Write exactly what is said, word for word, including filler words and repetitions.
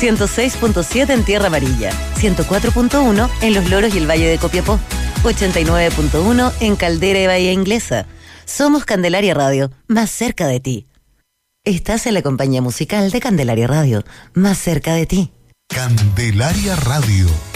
ciento seis punto siete en Tierra Amarilla, ciento cuatro punto uno en Los Loros y el Valle de Copiapó, ochenta y nueve punto uno en Caldera y Bahía Inglesa. Somos Candelaria Radio, más cerca de ti. Estás en la compañía musical de Candelaria Radio, más cerca de ti. Candelaria Radio.